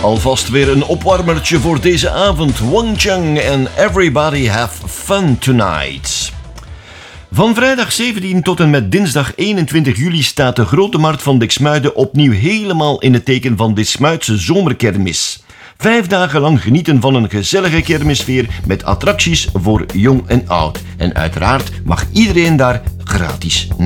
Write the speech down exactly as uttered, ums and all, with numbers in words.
Alvast weer een opwarmertje voor deze avond. Wang Chung en Everybody Have Fun Tonight. Van vrijdag zeventien tot en met dinsdag eenentwintig juli staat de Grote Markt van Diksmuiden opnieuw helemaal in het teken van Diksmuidse zomerkermis. Vijf dagen lang genieten van een gezellige kermisfeer met attracties voor jong en oud. En uiteraard mag iedereen daar gratis naartoe.